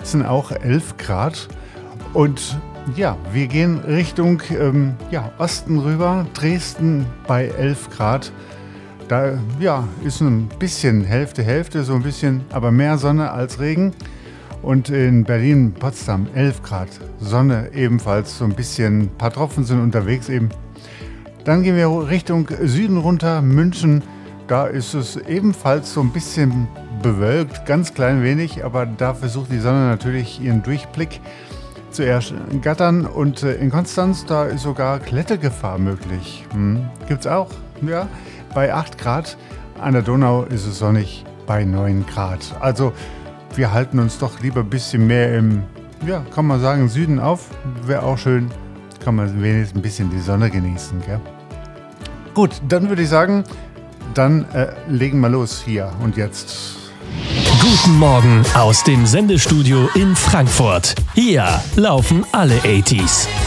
Es sind auch 11 Grad. Und ja, wir gehen Richtung Osten rüber. Dresden bei 11 Grad. Da ist ein bisschen Hälfte, so ein bisschen, aber mehr Sonne als Regen. Und in Berlin, Potsdam 11 Grad. Sonne ebenfalls, so ein bisschen, ein paar Tropfen sind unterwegs eben. Dann gehen wir Richtung Süden runter, München. Da ist es ebenfalls so ein bisschen bewölkt, ganz klein wenig, aber da versucht die Sonne natürlich ihren Durchblick zu ergattern. Und in Konstanz, da ist sogar Klettergefahr möglich. Gibt's auch, ja. Bei 8 Grad. An der Donau ist es sonnig bei 9 Grad. Also wir halten uns doch lieber ein bisschen mehr im, kann man sagen, Süden auf. Wäre auch schön. Kann man wenigstens ein bisschen die Sonne genießen. Gell? Gut, dann würde ich sagen, dann legen wir los hier und jetzt. Guten Morgen aus dem Sendestudio in Frankfurt. Hier laufen alle 80s.